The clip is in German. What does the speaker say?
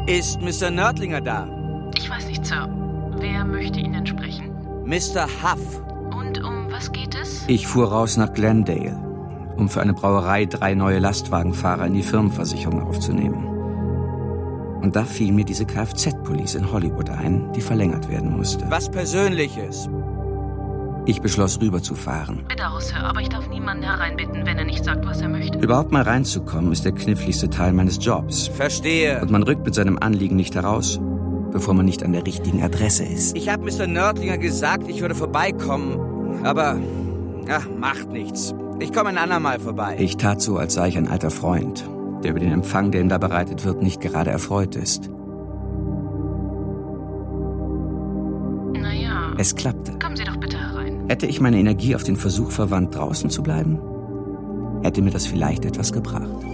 Ist Mr. Nördlinger da? Ich weiß nicht, Sir. Wer möchte Ihnen sprechen? Mr. Huff. Und um was geht es? Ich fuhr raus nach Glendale, um für eine Brauerei 3 neue Lastwagenfahrer in die Firmenversicherung aufzunehmen. Und da fiel mir diese Kfz-Police in Hollywood ein, die verlängert werden musste. Was Persönliches. Ich beschloss, rüberzufahren. Bitte aus, Sir, aber ich darf niemanden hereinbitten, wenn er nicht sagt, was er möchte. Überhaupt mal reinzukommen, ist der kniffligste Teil meines Jobs. Verstehe. Und man rückt mit seinem Anliegen nicht heraus, bevor man nicht an der richtigen Adresse ist. Ich habe Mr. Nördlinger gesagt, ich würde vorbeikommen. Aber, macht nichts. Ich komme ein andermal vorbei. Ich tat so, als sei ich ein alter Freund, der über den Empfang, der ihm da bereitet wird, nicht gerade erfreut ist. Naja. Es klappte. Kommen Sie doch bitte herein. Hätte ich meine Energie auf den Versuch verwandt, draußen zu bleiben, hätte mir das vielleicht etwas gebracht.